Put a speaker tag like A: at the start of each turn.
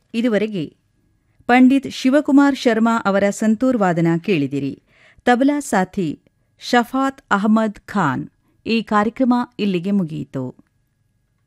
A: ಇದುವರೆಗೆ ಪಂಡಿತ್ ಶಿವಕುಮಾರ್ ಶರ್ಮಾ ಅವರ ಸಂತೂರ್ ವಾದನ ಕೇಳಿದಿರಿ. ತಬಲಾ ಸಾಥಿ ಶಫಾತ್ ಅಹಮದ್ ಖಾನ್. ಈ ಕಾರ್ಯಕ್ರಮ ಇಲ್ಲಿಗೆ ಮುಗಿಯಿತು.